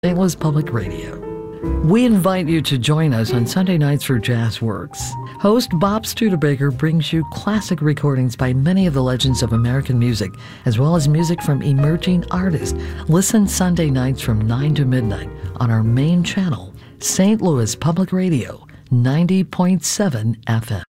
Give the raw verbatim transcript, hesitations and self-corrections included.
Saint Louis Public Radio. We invite you to join us on Sunday nights for Jazz Works. Host Bob Studebaker brings you classic recordings by many of the legends of American music, as well as music from emerging artists. Listen Sunday nights from nine to midnight on our main channel, Saint Louis Public Radio, ninety point seven F M.